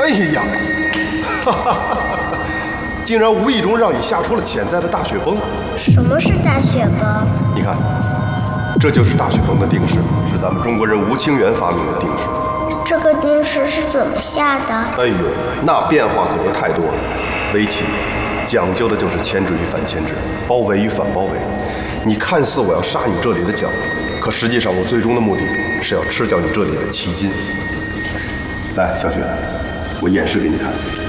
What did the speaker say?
哎呀，哈哈哈！竟然无意中让你吓出了潜在的大雪崩。 什么是大雪崩？ 你看，这就是大雪崩的定式，是咱们中国人吴清源发明的定式。 这个定式是怎么下的？ 哎呦，那变化可就太多了。围棋讲究的就是牵制与反牵制，包围与反包围。你看似我要杀你这里的角，可实际上我最终的目的是要吃掉你这里的棋筋。来，小雪，我演示给你看。